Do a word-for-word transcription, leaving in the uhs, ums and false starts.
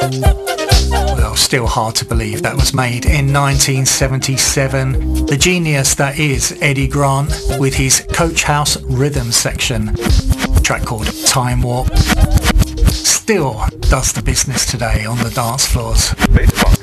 Well, still hard to believe that was made in nineteen seventy-seven. The genius that is Eddie Grant with his Coach House rhythm section, a track called Time Warp, still does the business today on the dance floors.